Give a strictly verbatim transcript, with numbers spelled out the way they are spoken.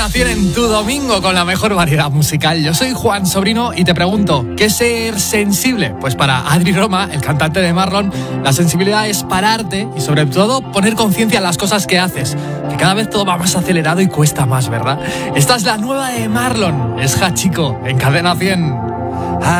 Cadena cien en tu domingo con la mejor variedad musical. Yo soy Juan Sobrino y te pregunto, ¿qué es ser sensible? Pues para Adri Roma, el cantante de Marlon, la sensibilidad es pararte y sobre todo poner conciencia en las cosas que haces, que cada vez todo va más acelerado y cuesta más, ¿verdad? Esta es la nueva de Marlon, es Hachiko en Cadena cien.